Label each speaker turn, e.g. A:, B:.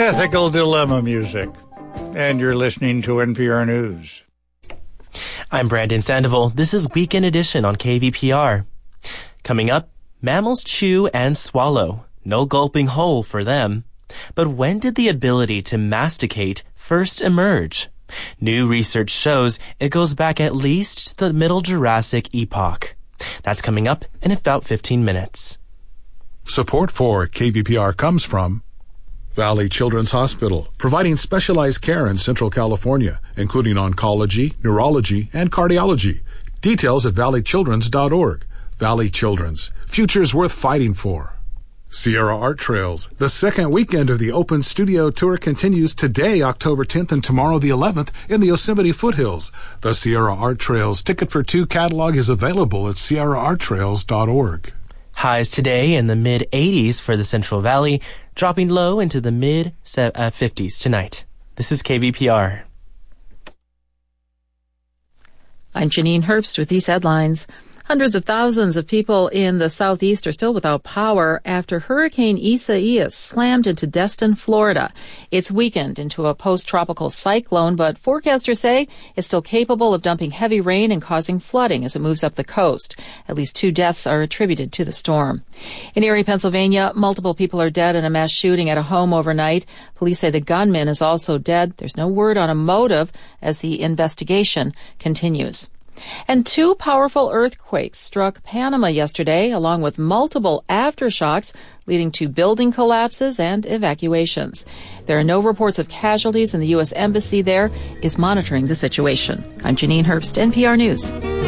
A: Ethical Dilemma music. And you're listening to NPR News.
B: I'm Brandon Sandoval. This is Weekend Edition on KVPR. Coming up, mammals chew and swallow. No gulping whole for them. But when did the ability to masticate first emerge? New research shows it goes back at least to the Middle Jurassic epoch. That's coming up in about 15 minutes.
C: Support for KVPR comes from Valley Children's Hospital, providing specialized care in Central California, including oncology, neurology, and cardiology. Details at valleychildrens.org. Valley Children's, futures worth fighting for. Sierra Art Trails. The second weekend of the Open Studio Tour continues today, October 10th, and tomorrow, the 11th, in the Yosemite foothills. The Sierra Art Trails Ticket for Two catalog is available at sierraarttrails.org.
B: Highs today in the mid-80s for the Central Valley, dropping low into the mid-50s tonight. This is KVPR.
D: I'm Janine Herbst with these headlines. Hundreds of thousands of people in the southeast are still without power after Hurricane Isaias slammed into Destin, Florida. It's weakened into a post-tropical cyclone, but forecasters say it's still capable of dumping heavy rain and causing flooding as it moves up the coast. At least 2 deaths are attributed to the storm. In Erie, Pennsylvania, multiple people are dead in a mass shooting at a home overnight. Police say the gunman is also dead. There's no word on a motive as the investigation continues. And 2 powerful earthquakes struck Panama yesterday, along with multiple aftershocks, leading to building collapses and evacuations. There are no reports of casualties, and the U.S. Embassy there is monitoring the situation. I'm Janine Herbst, NPR News.